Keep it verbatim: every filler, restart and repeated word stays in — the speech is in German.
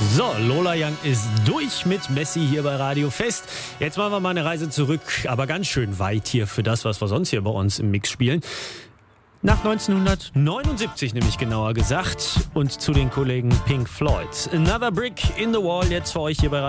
So, Lola Young ist durch mit Messi hier bei Radio Fest. Jetzt machen wir mal eine Reise zurück, aber ganz schön weit hier für das, was wir sonst hier bei uns im Mix spielen. Nach neunzehnhundertneunundsiebzig nämlich genauer gesagt und zu den Kollegen Pink Floyd. Another Brick in the Wall jetzt für euch hier bei Radio